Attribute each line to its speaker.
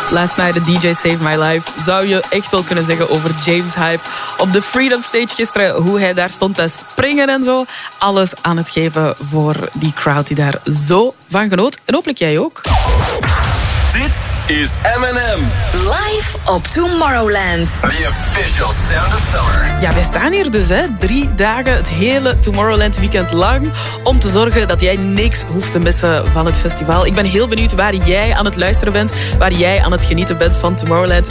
Speaker 1: Last Night a DJ Saved My Life. Zou je echt wel kunnen zeggen over James Hype. Op de Freedom Stage gisteren, hoe hij daar stond te springen en zo. Alles aan het geven voor die crowd die daar zo van genoot. En hopelijk jij ook.
Speaker 2: Dit is M&M.
Speaker 3: Live op Tomorrowland.
Speaker 2: The official sound of summer.
Speaker 1: Ja, wij staan hier dus 3 dagen, het hele Tomorrowland weekend lang, om te zorgen dat jij niks hoeft te missen van het festival. Ik ben heel benieuwd waar jij aan het luisteren bent, waar jij aan het genieten bent van Tomorrowland.